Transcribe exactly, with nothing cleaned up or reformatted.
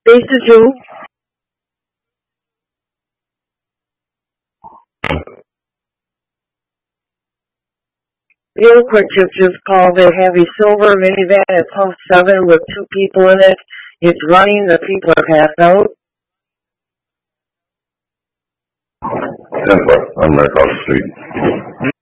This is who? Real quick, just, just called. They have a silver minivan at pump seven with two people in it. It's running. The people are passed out. ten bucks. I'm right across the street.